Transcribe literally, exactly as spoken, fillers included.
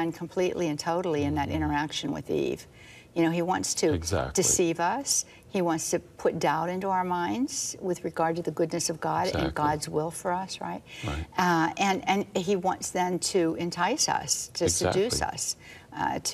in completely and totally in that interaction with Eve. You know, he wants to Exactly. deceive us. He wants to put doubt into our minds with regard to the goodness of God Exactly. and God's will for us, right? Right. Uh, and, and he wants then to entice us, to Exactly. seduce us, uh, to